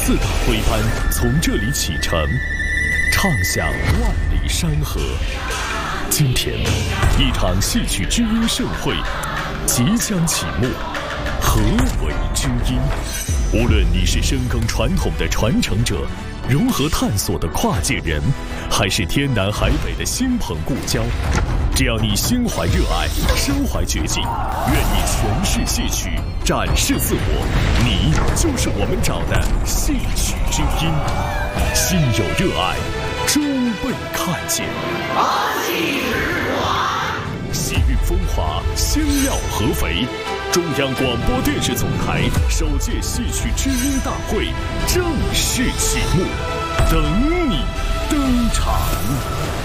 四大徽班从这里启程，唱响万里山河。今天，一场戏曲知音盛会即将启幕。何为知音？无论你是深耕传统的传承者，融合探索的跨界人，还是天南海北的新朋故交，只要你心怀热爱，身怀绝技，愿意诠释戏曲，展示自我，你就是我们找的戏曲之音。心有热爱，终被看见。戏韵风华，香料合肥。中央广播电视总台首届戏曲知音大会正式启幕，等你登场。